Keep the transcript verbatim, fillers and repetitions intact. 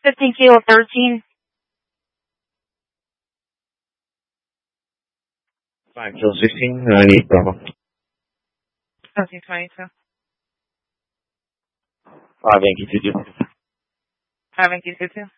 fifteen kilo thirteen. five kilo sixteen, ninety-eight Bravo. Okay, twenty-two. five Yankee two two. five Yankee two two.